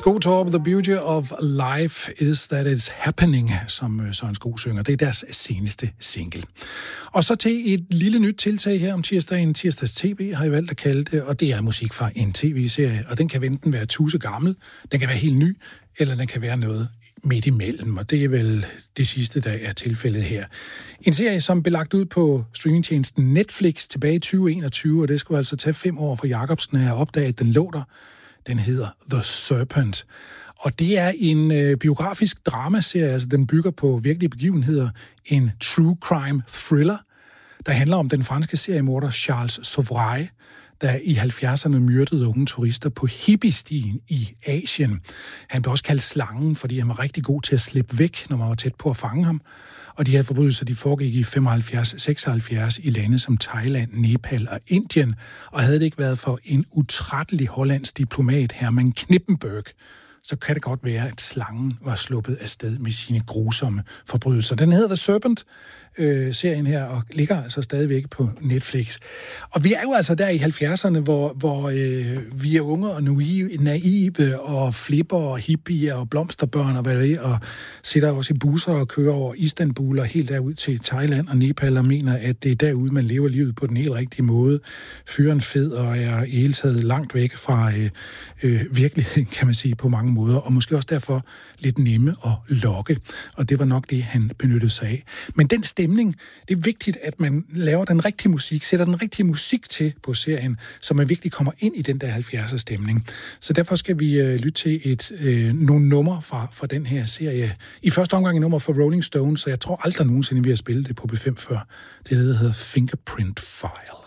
Skottorp, The Beauty of Life is that it's happening, som Søren Skov synger. Det er deres seneste single. Og så til et lille nyt tiltag her om tirsdagen. Tirsdags TV har jeg valgt at kalde det, og det er musik fra en tv-serie, og den kan enten være tusse gammel, den kan være helt ny, eller den kan være noget midt imellem, og det er vel det sidste, der er tilfældet her. En serie, som blev lagt ud på streamingtjenesten Netflix tilbage i 2021, og det skulle altså tage 5 år for Jacobsen at opdage, at den lå der. Den hedder The Serpent. Og det er en biografisk dramaserie, altså den bygger på virkelige begivenheder. En true crime thriller, der handler om den franske seriemorder Charles Souvray, der i 70'erne myrdede unge turister på hippiestien i Asien. Han blev også kaldt slangen, fordi han var rigtig god til at slippe væk, når man var tæt på at fange ham. Og de her forbrydelser, de foregik i 75-76 i lande som Thailand, Nepal og Indien. Og havde det ikke været for en utrættelig hollandsk diplomat, Herman Knippenberg, så kan det godt være, at slangen var sluppet afsted med sine grusomme forbrydelser. Den hedder The Serpent, serien her, og ligger altså stadigvæk på Netflix. Og vi er jo altså der i 70'erne, hvor vi er unge og naive og flipper og hippier og blomsterbørn og hvad det er, og sidder også i busser og kører over Istanbul og helt derud til Thailand og Nepal og mener, at det er derude, man lever livet på den helt rigtige måde. Fyren fed og er i hele taget langt væk fra virkeligheden, kan man sige, på mange måder, og måske også derfor lidt nemme at lokke. Og det var nok det, han benyttede sig af. Men den stemning, det er vigtigt, at man laver den rigtige musik, sætter den rigtige musik til på serien, så man virkelig kommer ind i den der 70'er stemning. Så derfor skal vi lytte til nogle numre fra den her serie. I første omgang et nummer fra Rolling Stones, så jeg tror aldrig nogensinde, vi har spillet det på B5 før. Det hedder Fingerprint File.